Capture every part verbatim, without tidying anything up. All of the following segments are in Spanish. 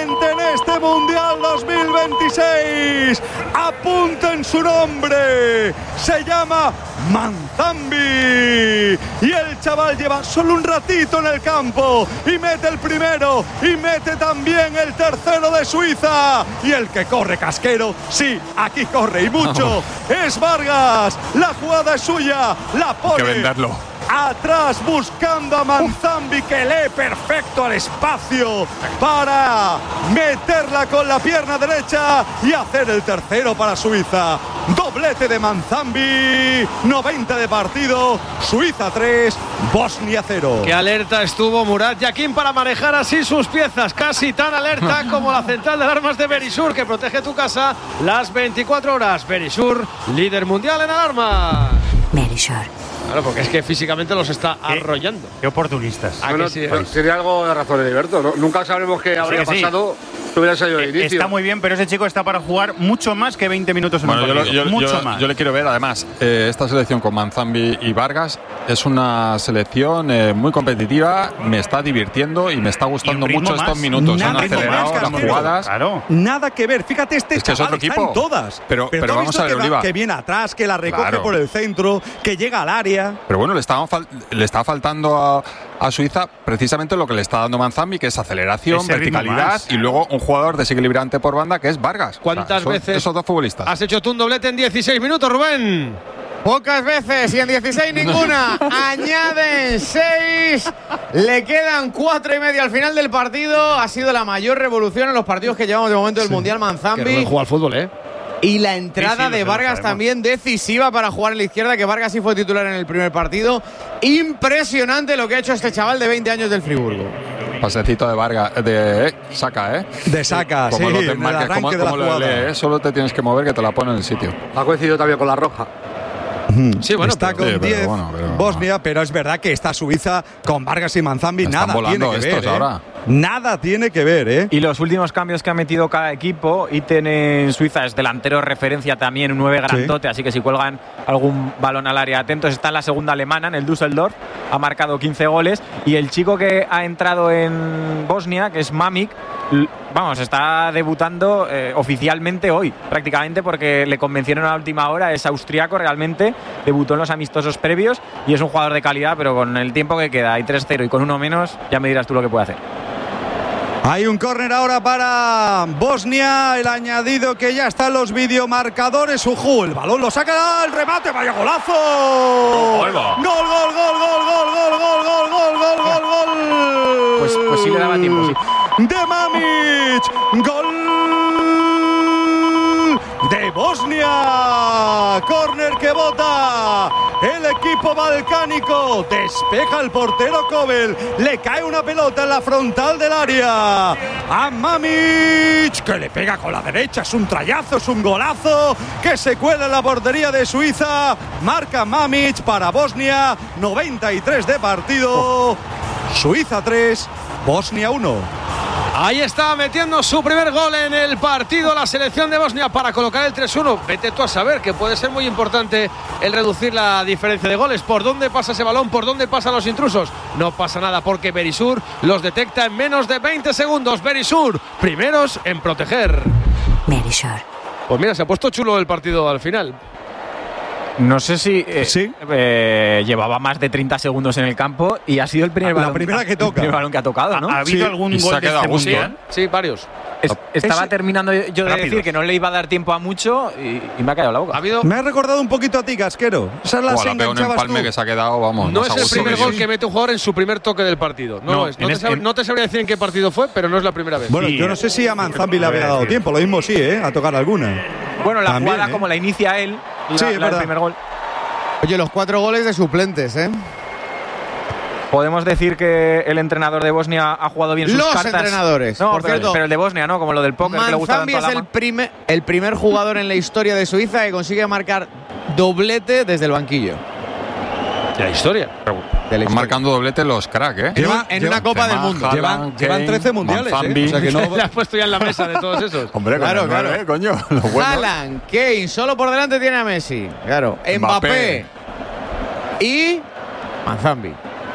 presente en este Mundial dos mil veintiséis. Apunten su nombre. Se llama Manzambi. Y el chaval lleva solo un ratito en el campo y mete el primero y mete también el tercero de Suiza. Y el que corre Casquero, sí, aquí corre y mucho, es Vargas. La jugada es suya, la pone. Hay que venderlo. Atrás buscando a Manzambi, que lee perfecto al espacio para meterla con la pierna derecha y hacer el tercero para Suiza. Doblete de Manzambi, noventa de partido, Suiza tres, Bosnia cero. Qué alerta estuvo Murat Yakin para manejar así sus piezas, casi tan alerta como la central de alarmas de Verisur, que protege tu casa las veinticuatro horas. Verisur, líder mundial en alarmas. Verisur. Claro, porque es que físicamente los está ¿Qué? arrollando. Qué oportunistas. Bueno, sí, pues tiene algo de razón, Heriberto, ¿no? Nunca sabremos qué habría que sí. pasado si hubiera salido de inicio. Está muy bien, pero ese chico está para jugar mucho más que veinte minutos en Bueno, un yo, partido. lo- yo- mucho yo- más. yo le quiero ver, además, eh, esta selección con Manzambi y Vargas es una selección eh, muy competitiva, me está divirtiendo y me está gustando ritmo mucho más. estos minutos. Nada Han más, acelerado las Casquero. jugadas. Claro. Nada que ver, fíjate, este Es que es chaval otro está en equipo. todas. Pero- pero ¿tú has vamos visto a ver, que, va- Oliva. que viene atrás, que la recoge Claro. por el centro, que llega al área. Pero bueno, le estaba, fal- le está faltando a, a Suiza precisamente lo que le está dando Manzambi, que es aceleración, Ese ritmo verticalidad más. y luego un jugador desequilibrante por banda que es Vargas. ¿Cuántas esos- veces Esos dos futbolistas. has hecho tú un doblete en dieciséis minutos, Rubén? Pocas veces y en dieciséis ninguna. Añaden seis. Le quedan cuatro y medio al final del partido. Ha sido la mayor revolución en los partidos que llevamos de momento del Mundial Que Manzambi. Rubén juega al fútbol, ¿eh? Y la entrada Sí, sí, lo de sé, lo Vargas sabemos. también decisiva para jugar en la izquierda, que Vargas sí fue titular en el primer partido. Impresionante lo que ha hecho este chaval de veinte años del Friburgo. Pasecito de Vargas, de eh, saca, ¿eh? De saca, como sí, lo en el desmarques, arranque como, de la como lo jugada. lee, ¿eh? Solo te tienes que mover que te la pone en el sitio. Ha coincidido también con la roja. Sí, bueno, está pero- con sí, pero diez bueno, pero- Bosnia, pero es verdad que está Suiza con Vargas y Manzambi. Están Nada volando tiene que estos ver, ¿eh? ahora. Nada tiene que ver, ¿eh? Y los últimos cambios que ha metido cada equipo, Itten en Suiza es delantero referencia también, un nueve grandote, así que si cuelgan algún balón al área, atentos. Está en la segunda alemana, en el Düsseldorf, ha marcado quince goles. Y el chico que ha entrado en Bosnia, que es Mamik, l- vamos, está debutando eh, oficialmente hoy, prácticamente, porque le convencieron a la última hora. Es austriaco realmente, debutó en los amistosos previos y es un jugador de calidad, pero con el tiempo que queda, hay tres cero y con uno menos, ya me dirás tú lo que puede hacer. Hay un córner ahora para Bosnia, el añadido que ya está en los videomarcadores. Ujú, el balón lo saca, el remate, vaya golazo. Gol, gol, gol, gol, gol, gol, gol, gol, gol, gol, gol, gol. Pues, pues sí le daba tiempo, sí. De Mamic, gol de Bosnia. Córner que bota el equipo balcánico. Despeja el portero Kobel. Le cae una pelota en la frontal del área a Mamic, que le pega con la derecha. Es un trayazo, es un golazo que se cuela en la portería de Suiza. Marca Mamic para Bosnia. noventa y tres de partido. Suiza tres, Bosnia uno. Ahí está metiendo su primer gol en el partido la selección de Bosnia para colocar el tres uno. Vete tú a saber que puede ser muy importante el reducir la diferencia de goles. ¿Por dónde pasa ese balón? ¿Por dónde pasan los intrusos? No pasa nada porque Verisur los detecta en menos de veinte segundos. Verisur, primeros en proteger. Verisur. Pues mira, se ha puesto chulo el partido al final. No sé si eh, Sí. eh, llevaba más de treinta segundos en el campo y ha sido el primer La balón, primera que el toca. primer balón que ha tocado, ¿no? ¿Ha habido Sí. algún Y se gol ha de quedado este a gusto, mundial? ¿eh? Sí, varios. Es- estaba Ese- terminando yo de Rápidos. decir que no le iba a dar tiempo a mucho y, y me ha caído la boca. Ha habido. Me ha recordado un poquito a ti, Casquero. Esa es la O se la pega un enganchabas empalme tú. que se ha quedado, vamos. No más es a el gusto primer que gol sí. que mete un jugador en su primer toque del partido. No, No, lo es. No, en te es- sab- en- no te sabría decir en qué partido fue, pero no es la primera vez. Bueno, Sí, yo no sé si a Manzambi le había dado tiempo. Lo mismo sí, ¿eh? A tocar alguna. Bueno, la También, jugada ¿eh? como la inicia él, la, Sí, es la del verdad. primer gol. Oye, los cuatro goles de suplentes, ¿eh? Podemos decir que el entrenador de Bosnia ha jugado bien sus Los cartas. entrenadores, No, por pero, cierto. pero el de Bosnia, ¿no? Como lo del póker que le gusta Manzambi tanto a es la el ma- primer, el primer jugador en la historia de Suiza que consigue marcar doblete desde el banquillo. De la historia. De la Están historia. marcando doblete los crack, ¿eh? En, Lleva- un- en lleva- una Copa del Benzema, Mundo. Haaland, Llevan, llevan Kane, trece mundiales, Manzambi. ¿eh? O sea que no... Le has puesto ya en la mesa de todos esos. Hombre, con Claro, el nueve, claro. ¿eh, coño? Lo bueno. Haaland, Kane, solo por delante tiene a Messi. Claro, Mbappé, Mbappé. y Manzambi.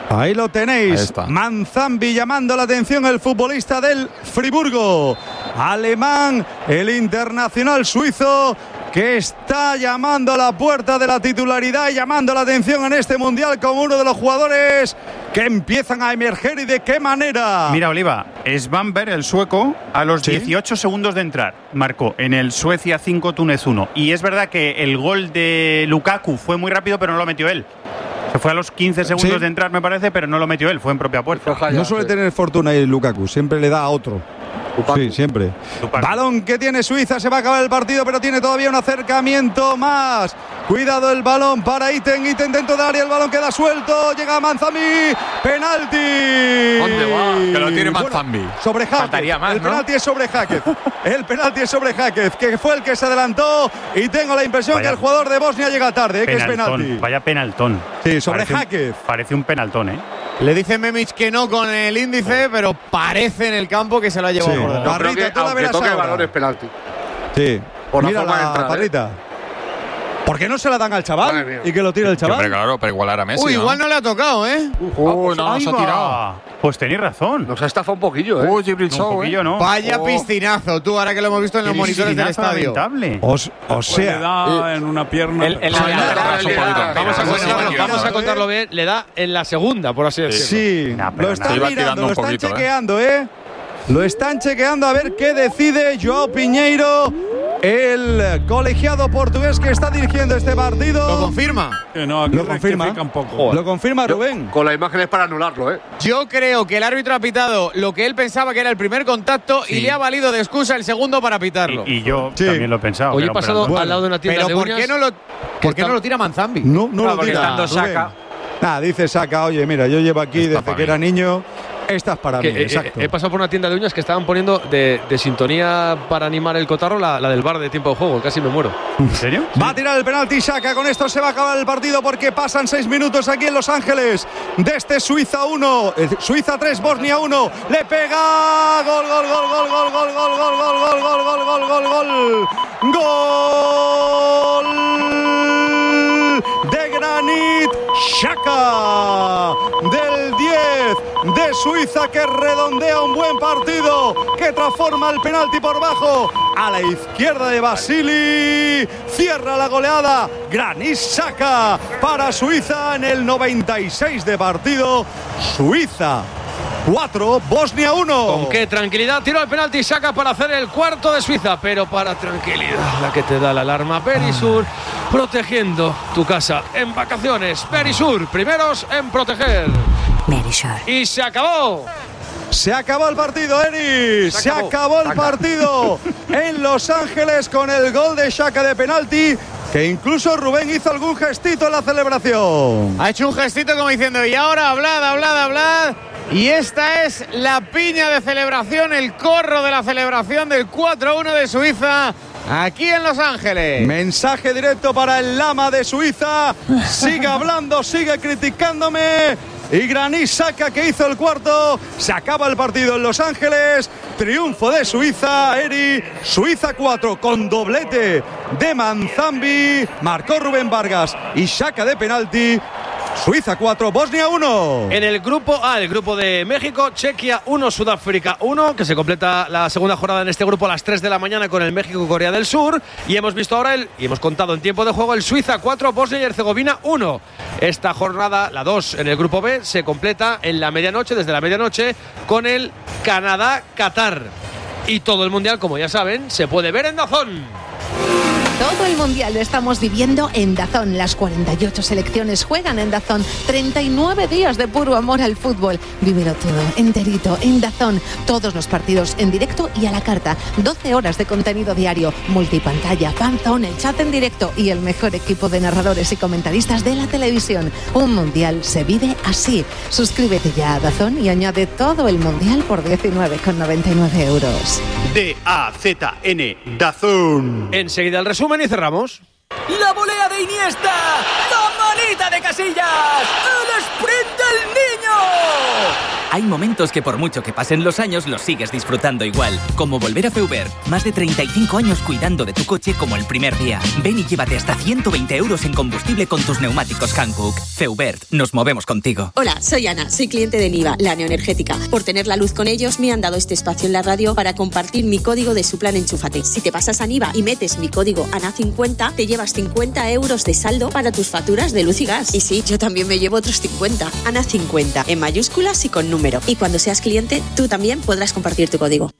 Ahí lo tenéis. Ahí está. Manzambi llamando la atención, el futbolista del Friburgo. Alemán, el internacional suizo, que está llamando a la puerta de la titularidad y llamando la atención en este mundial como uno de los jugadores que empiezan a emerger. ¿Y de qué manera? Mira, Oliva, Svanberg, el sueco, a los ¿Sí? dieciocho segundos de entrar, marcó en el Suecia cinco, Túnez uno. Y es verdad que el gol de Lukaku fue muy rápido, pero no lo metió él. Se fue a los quince segundos ¿Sí? de entrar, me parece, pero no lo metió él, fue en propia puerta. No suele tener fortuna ahí Lukaku, siempre le da a otro. Lukaku. Sí, siempre. Lukaku. Balón que tiene Suiza, se va a acabar el partido, pero tiene todavía un acercamiento más. Cuidado el balón para Iten, Iten dentro de área, el balón queda suelto, llega Manzambi, penalti. ¿Dónde va? Que lo tiene Manzambi. Bueno, sobre Jaquez. Faltaría más, el ¿no? penalti es sobre Jaquez. El penalti es sobre Jaquez, que fue el que se adelantó, y tengo la impresión Vaya que el jugador de Bosnia llega tarde, eh, que es Penaltón, penalti. vaya penaltón. Sí, sobre Parece un- Jaquez. Parece un penaltón, ¿eh? Le dice Memic que no con el índice, pero parece en el campo que se lo ha llevado Sí. por delante. Yo creo Parrita, que tú la aunque verás toque el ahora. balón es penalti. Sí. Por la Mira forma de la entrar, ¿eh? parrita. ¿Por qué no se la dan al Madre chaval? mía. ¿Y que lo tira el Sí, hombre, chaval? claro, para igualar a Messi. Uy, ¿no? igual no le ha tocado, ¿eh? Uy, no, Ahí nos ha va. tirado. Pues tenéis razón. Nos ha estafado un poquillo, ¿eh? Uy, Gibril un Show, poquillo, ¿eh? ¿no? Vaya Oh. piscinazo, tú, ahora que lo hemos visto en los Qué monitores del piscinazo estadio. lamentable. O, o sea, da en una pierna. El- el- Sí, la- no, la- no, la- es un la- poquito. la- Vamos a, Bueno, contarlo, bueno, vamos a bueno, contarlo ¿eh? bien. Le da en la segunda, por así decirlo. sí, Nah, pero lo están Se iba mirando, tirando lo un están poquito, ¿eh? chequeando, ¿eh? Lo están chequeando a ver qué decide Joao Piñeiro, el colegiado portugués que está dirigiendo este Lo partido. confirma. Que no, aquí Lo confirma. rectifica un poco. Lo confirma Yo- Rubén. Con la imagen es para anularlo, ¿eh? Yo creo que el árbitro ha pitado lo que él pensaba que era el primer contacto y Sí. le ha valido de excusa el segundo para pitarlo. Y, y yo Sí. también lo he pensado. Hoy que he era un pasado penalti. al lado de una tienda Pero de ¿por uñas. qué no lo, ¿por qué está- no lo tira Manzambi? No, no Claro, lo porque tira. estando Rubén. saca. Nada, dice saca, oye, mira, yo llevo aquí Esta desde para que mí. era niño. Esta es para Que, mí, eh, exacto. eh, he pasado por una tienda de uñas que estaban poniendo de, de sintonía para animar el cotarro la, la del bar de tiempo de juego. Casi me muero. ¿En serio? Va a tirar el penalti Saka, con esto se va a acabar el partido porque pasan seis minutos aquí en Los Ángeles. Desde Suiza uno, eh, Suiza tres, Bosnia uno. Le pega gol, gol, gol, gol, gol, gol, gol, gol, gol, gol, gol, gol, gol, gol, gol. Gol de Granit Xhaka del diez de Suiza, que redondea un buen partido, que transforma el penalti por bajo a la izquierda de Basili. Cierra la goleada Granit Xhaka para Suiza en el noventa y seis de partido. Suiza cuatro, Bosnia uno. Con qué tranquilidad tiró el penalti Saka para hacer el cuarto de Suiza, pero para tranquilidad la que te da la alarma. Perisur protegiendo tu casa en vacaciones. Perisur, primeros en proteger. Merisure. Y se acabó. Se acabó el partido, Eri. Se Se acabó, acabó. el partido en Los Ángeles con el gol de Xhaka de penalti, que incluso Rubén hizo algún gestito en la celebración. Ha hecho un gestito como diciendo, y ahora hablad, hablad, hablad. Y esta es la piña de celebración, el corro de la celebración del cuatro uno de Suiza, aquí en Los Ángeles. Mensaje directo para el lama de Suiza. Sigue hablando, sigue criticándome. Y Granit Xhaka, que hizo el cuarto. Se acaba el partido en Los Ángeles. Triunfo de Suiza, Eri. Suiza cuatro con doblete de Manzambi. Marcó Rubén Vargas y Xhaka de penalti. Suiza cuatro, Bosnia uno. En el grupo A, el grupo de México, Chequia uno, Sudáfrica uno, que se completa la segunda jornada en este grupo a las tres de la mañana con el México-Corea del Sur. Y hemos visto ahora, el, y hemos contado en tiempo de juego, el Suiza cuatro, Bosnia y Herzegovina uno. Esta jornada, la dos en el grupo B, se completa en la medianoche, desde la medianoche, con el Canadá-Qatar. Y todo el Mundial, como ya saben, se puede ver en DAZN. Todo el Mundial lo estamos viviendo en DAZN. Las cuarenta y ocho selecciones juegan en DAZN. treinta y nueve días de puro amor al fútbol. Vívelo todo, enterito, en DAZN. Todos los partidos en directo y a la carta. doce horas de contenido diario. Multipantalla, fanzone, el chat en directo y el mejor equipo de narradores y comentaristas de la televisión. Un Mundial se vive así. Suscríbete ya a DAZN y añade todo el Mundial por diecinueve con noventa y nueve euros. D A Z N, DAZN. Enseguida el resumen y cerramos. La volea de Iniesta, la manita de Casillas, el sprint del niño. Hay momentos que por mucho que pasen los años los sigues disfrutando igual. Como volver a Feubert. Más de treinta y cinco años cuidando de tu coche como el primer día. Ven y llévate hasta ciento veinte euros en combustible con tus neumáticos Hankook. Feubert, nos movemos contigo. Hola, soy Ana, soy cliente de Niva, la neoenergética. Por tener la luz con ellos me han dado este espacio en la radio para compartir mi código de su plan Enchúfate. Si te pasas a Niva y metes mi código A N A cincuenta, te llevas cincuenta euros de saldo para tus facturas de luz y gas. Y sí, yo también me llevo otros cincuenta. A N A cincuenta, en mayúsculas y con número. Y cuando seas cliente, tú también podrás compartir tu código.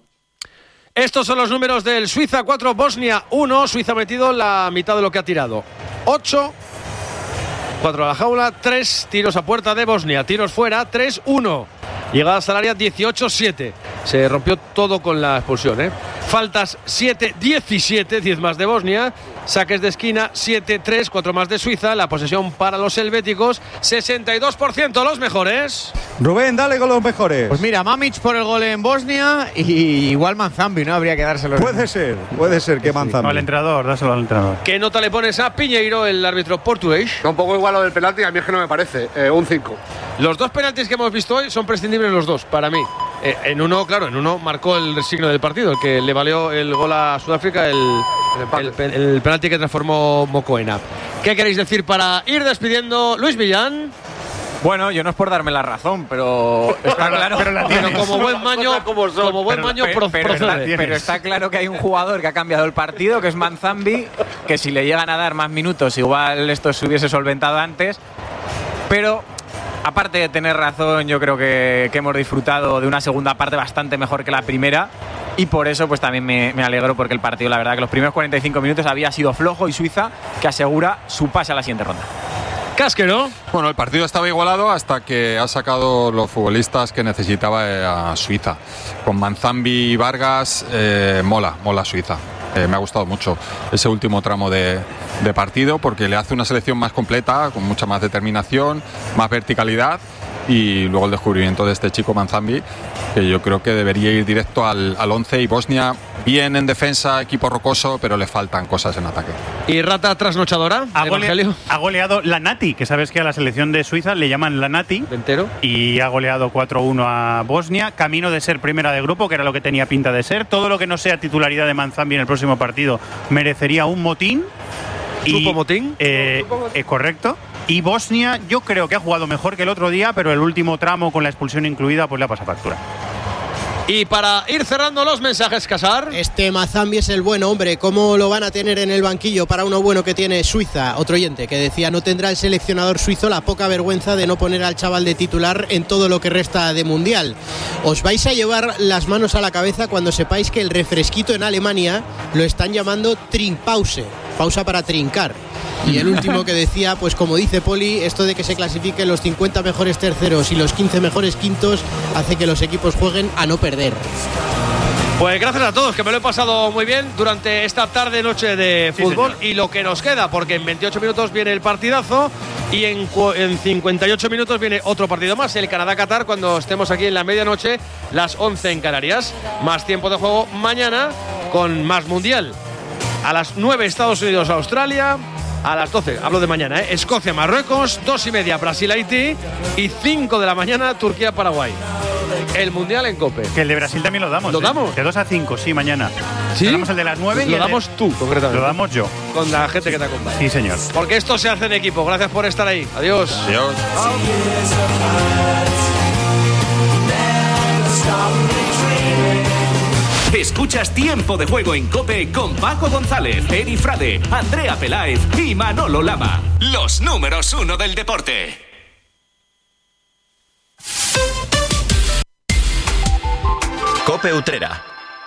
Estos son los números del Suiza cuatro, Bosnia uno. Suiza ha metido la mitad de lo que ha tirado. ocho, cuatro a la jaula, tres tiros a puerta de Bosnia. Tiros fuera, tres uno. Llegadas al área, dieciocho siete. Se rompió todo con la expulsión, ¿eh? Faltas, siete diecisiete, diez más de Bosnia. Saques de esquina, siete tres, cuatro más de Suiza. La posesión para los helvéticos, sesenta y dos por ciento los mejores. Rubén, dale con los mejores. Pues mira, Mamic por el gol en Bosnia y igual Manzambi, ¿no? Habría que dárselo. Puede ser, puede ser que Manzambi. Al entrenador, dáselo al entrenador. ¿Qué nota le pones a Piñeiro, el árbitro portugués? Un poco igual lo del penalti, a mí es que no me parece. Eh, un cinco. Los dos penaltis que hemos visto hoy son prescindibles los dos, para mí. Eh, en uno, claro, en uno marcó el signo del partido, el que le valió el gol a Sudáfrica, el, el, el, el penalti que transformó Mokoena. ¿Qué queréis decir para ir despidiendo? Luis Millán. Bueno, yo no es por darme la razón, pero está claro. Pero, la pero como buen maño, como, como buen pero, maño pero, pro, pero, procede. está, pero está claro que hay un jugador que ha cambiado el partido, que es Manzambi, que si le llegan a dar más minutos, igual esto se hubiese solventado antes. Pero aparte de tener razón, yo creo que, que hemos disfrutado de una segunda parte bastante mejor que la primera. Y por eso pues también me, me alegro, porque el partido, la verdad, que los primeros cuarenta y cinco minutos había sido flojo, y Suiza que asegura su pase a la siguiente ronda. Casquero. Bueno, el partido estaba igualado hasta que ha sacado los futbolistas que necesitaba a Suiza. Con Manzambi y Vargas, eh, mola, mola Suiza. Eh, me ha gustado mucho ese último tramo de, de partido, porque le hace una selección más completa, con mucha más determinación, más verticalidad. Y luego el descubrimiento de este chico Manzambi, que yo creo que debería ir directo al, al once. Y Bosnia, bien en defensa, equipo rocoso, pero le faltan cosas en ataque. ¿Y rata trasnochadora? Ha, golea, ha goleado la Nati, que sabes que a la selección de Suiza le llaman la Nati. ¿Entero? Y ha goleado cuatro uno a Bosnia, camino de ser primera de grupo, que era lo que tenía pinta de ser. Todo lo que no sea titularidad de Manzambi en el próximo partido merecería un motín. ¿Grupo motín? Eh, eh, correcto. Y Bosnia, yo creo que ha jugado mejor que el otro día, pero el último tramo, con la expulsión incluida, pues le ha pasado factura. Y para ir cerrando los mensajes, Casar. Este Manzambi es el bueno, hombre. ¿Cómo lo van a tener en el banquillo para uno bueno que tiene Suiza? Otro oyente que decía: no tendrá el seleccionador suizo la poca vergüenza de no poner al chaval de titular en todo lo que resta de mundial. Os vais a llevar las manos a la cabeza cuando sepáis que el refresquito en Alemania lo están llamando Trinkpause, pausa para trincar. Y el último que decía, pues como dice Poli, esto de que se clasifiquen los cincuenta mejores terceros y los quince mejores quintos hace que los equipos jueguen a no perder. Pues gracias a todos, que me lo he pasado muy bien durante esta tarde noche de fútbol, sí, y lo que nos queda, porque en veintiocho minutos viene el partidazo y en, en cincuenta y ocho minutos viene otro partido más, el Canadá-Qatar, cuando estemos aquí en la medianoche, las once en Canarias. Más tiempo de juego mañana con más mundial. A las nueve Estados Unidos-Australia. A las doce, hablo de mañana, ¿eh? Escocia-Marruecos, dos y media Brasil-Haití y cinco de la mañana Turquía-Paraguay. El Mundial en COPE. Que el de Brasil también lo damos. ¿Lo ¿eh? damos? De dos a cinco, sí, mañana. ¿Sí? Le damos el de las nueve. Pues y lo damos de... tú, concretamente. Lo damos yo. Con la gente que te acompaña. Sí, señor. Porque esto se hace en equipo. Gracias por estar ahí. Adiós. Adiós. Escuchas Tiempo de Juego en COPE con Paco González, Eri Frade, Andrea Peláez y Manolo Lama. Los números uno del deporte. COPE Utrera.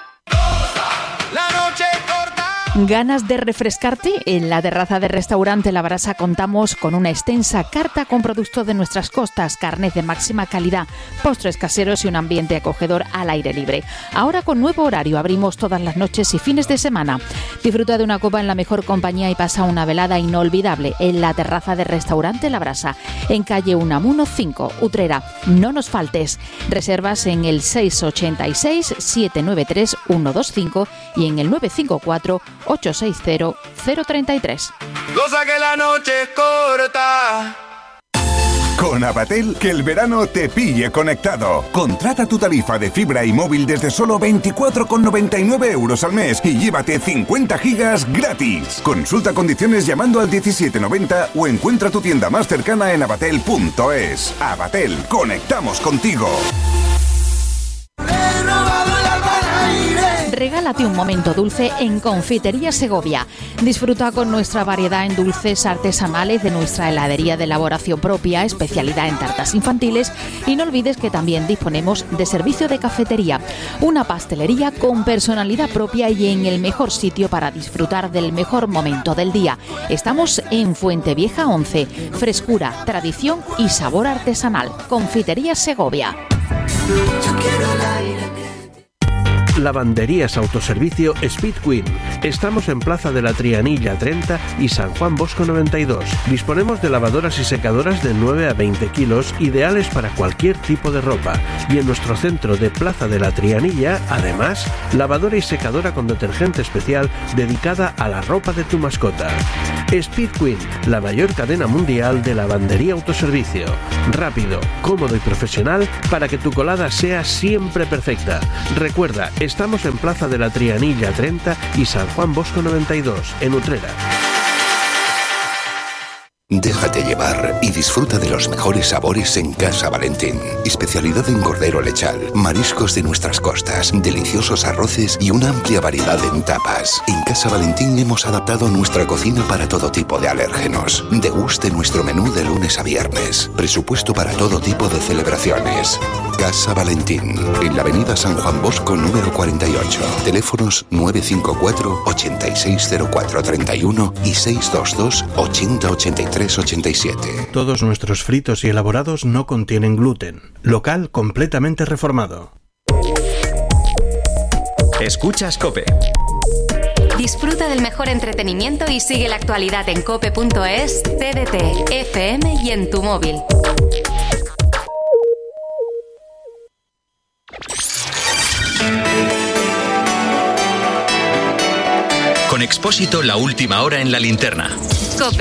¿Ganas de refrescarte? En la terraza del restaurante La Brasa contamos con una extensa carta con productos de nuestras costas, carnes de máxima calidad, postres caseros y un ambiente acogedor al aire libre. Ahora con nuevo horario, abrimos todas las noches y fines de semana. Disfruta de una copa en la mejor compañía y pasa una velada inolvidable en la terraza del restaurante La Brasa, en calle Unamuno cinco, Utrera. No nos faltes. Reservas en el seis ocho seis, siete nueve tres, uno dos cinco y en el nueve cinco cuatro, ocho seis cero, cero tres tres. Cosa que la noche es corta. Con Abatel, que el verano te pille conectado. Contrata tu tarifa de fibra y móvil desde solo veinticuatro con noventa y nueve euros al mes y llévate cincuenta gigas gratis. Consulta condiciones llamando al diecisiete noventa o encuentra tu tienda más cercana en abatel punto es. Abatel, conectamos contigo. Regálate un momento dulce en Confitería Segovia. Disfruta con nuestra variedad en dulces artesanales de nuestra heladería de elaboración propia, especialidad en tartas infantiles, y no olvides que también disponemos de servicio de cafetería, una pastelería con personalidad propia y en el mejor sitio para disfrutar del mejor momento del día. Estamos en Fuentevieja once. Frescura, tradición y sabor artesanal. Confitería Segovia. Yo quiero el aire. Lavanderías Autoservicio Speed Queen. Estamos en Plaza de la Trianilla treinta y San Juan Bosco noventa y dos. Disponemos de lavadoras y secadoras de nueve a veinte kilos, ideales para cualquier tipo de ropa. Y en nuestro centro de Plaza de la Trianilla, además, lavadora y secadora con detergente especial dedicada a la ropa de tu mascota. Speed Queen, la mayor cadena mundial de lavandería autoservicio. Rápido, cómodo y profesional para que tu colada sea siempre perfecta. Recuerda, estamos en Plaza de la Trianilla treinta y San Juan Bosco noventa y dos, en Utrera. Déjate llevar y disfruta de los mejores sabores en Casa Valentín. Especialidad en cordero lechal, mariscos de nuestras costas, deliciosos arroces y una amplia variedad en tapas. En Casa Valentín hemos adaptado nuestra cocina para todo tipo de alérgenos. Deguste nuestro menú de lunes a viernes. Presupuesto para todo tipo de celebraciones. Casa Valentín, en la avenida San Juan Bosco número cuarenta y ocho. Teléfonos nueve cinco cuatro, ochenta y seis cero cuatro treinta y uno y seis dos dos, ochenta ochenta y tres ochenta y siete. Todos nuestros fritos y elaborados no contienen gluten. Local completamente reformado. Escuchas COPE. Disfruta del mejor entretenimiento y sigue la actualidad en cope punto es, T D T, F M y en tu móvil. Con Expósito, la última hora en la linterna. COPE.